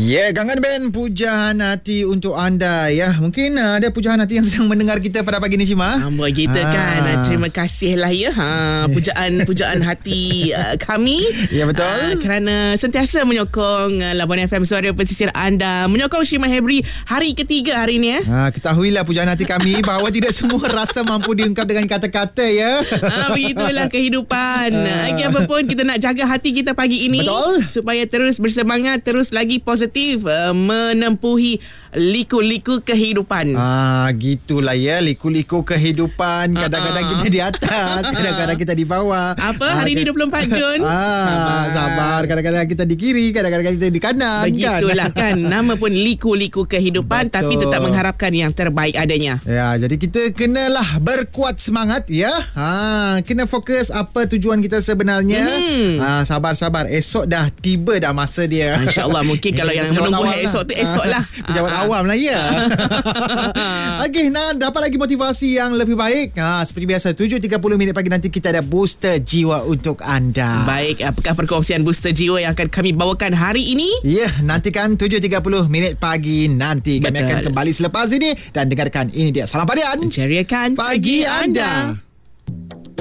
Ya, Gangan Band, pujaan hati untuk anda ya. Mungkin ada pujaan hati yang sedang mendengar kita pada pagi ni, Syima. Buat kita kan. Terima kasih lah ya. Pujaan hati kami. Ya, betul. Kerana sentiasa menyokong Labuan FM, suara pesisir anda. Menyokong Syima Hebri hari ketiga hari ni. Ketahuilah pujaan hati kami bahawa tidak semua rasa mampu diungkap dengan kata-kata ya. Begitulah kehidupan. Apa pun kita nak jaga hati kita pagi ini. Betul. Supaya terus bersemangat, terus lagi positif menempuhi liku-liku kehidupan. Gitulah ya, liku-liku kehidupan. Kadang-kadang kita di atas, kadang-kadang kita di bawah. Apa hari ni 24 Jun? Sabar. Kadang-kadang kita di kiri, kadang-kadang kita di kanan. Begitulah kan. Nama pun liku-liku kehidupan. Betul. Tapi tetap mengharapkan yang terbaik adanya. Ya, jadi kita kenalah berkuat semangat ya. Kena fokus apa tujuan kita sebenarnya. Sabar. Esok dah tiba dah masa dia. InsyaAllah. Mungkin kalau yang menunggu esok tu esok lah. Pejabat awam lah ya. Okey, dapat lagi motivasi yang lebih baik. Seperti biasa 7.30 pagi nanti kita ada booster jiwa untuk anda. Baik, apakah perkongsian booster jiwa yang akan kami bawakan hari ini? Ya, nantikan 7.30 pagi nanti. Kami akan kembali selepas ini dan dengarkan ini dia Salam Padian. Ceriakan Pagi anda.